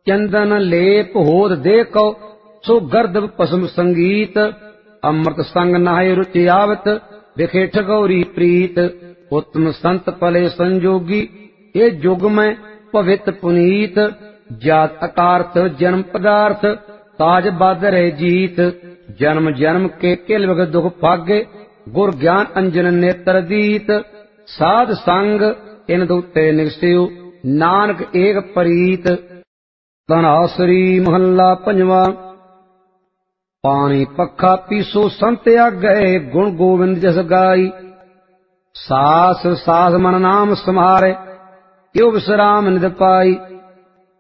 चंदन लेप होद देखो सो गर्दव पसम संगीत। अमृत संग नाय रुचि आवत दिखे ठगौरी प्रीत। उत्तम संत पले संजोगी ये जुग में पवित पुनीत। जात अकारथ जन्म पदार्थ ताज बादर जीत। जन्म जन्म के किलवग दुख भागे गुर ज्ञान अंजन नेत्र दीत। साध संग इन दूते निगसियो नानक एक परीत। धनासरी महला पंजवा। पानी पखा पीसो संत आगे गुण गोविंद जस गाई। सास सास मन नाम समारे यो विश्राम निध पाई।